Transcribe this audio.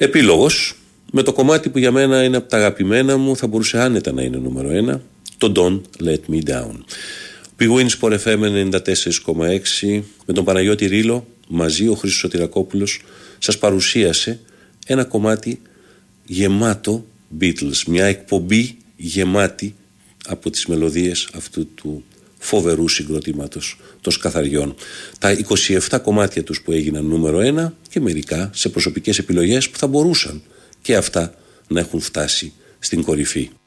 Επίλογος, με το κομμάτι που για μένα είναι από τα αγαπημένα μου, θα μπορούσε άνετα να είναι νούμερο 1, το Don't Let Me Down. Big Wins Sport FM 94,6 με τον Παναγιώτη Ρήλο, μαζί ο Χρήστος Σωτηρακόπουλος, σας παρουσίασε ένα κομμάτι γεμάτο Beatles, μια εκπομπή γεμάτη από τις μελωδίες αυτού του φοβερού συγκροτήματος των Σκαθαριών. Τα 27 κομμάτια τους που έγιναν νούμερο 1 και μερικά σε προσωπικές επιλογές που θα μπορούσαν και αυτά να έχουν φτάσει στην κορυφή.